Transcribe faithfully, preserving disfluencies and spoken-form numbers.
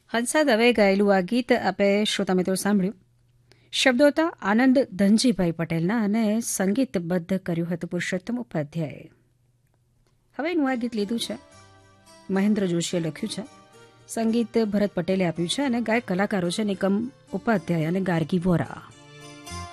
હંસા દવે ગાયેલું આ ગીત આપે શ્રોતા મિત્રો સાંભળ્યું. શબ્દો હતા આનંદ ધનજીભાઈ પટેલના અને સંગીતબદ્ધ કર્યું હતું પુરુષોત્તમ ઉપાધ્યાયે. હવે એનું આ ગીત લીધું છે, મહેન્દ્ર જોશીએ લખ્યું છે, સંગીત ભરત પટેલે આપ્યું છે અને ગાયક કલાકારો છે નિકમ ઉપાધ્યાય અને ગાર્ગી વોરા.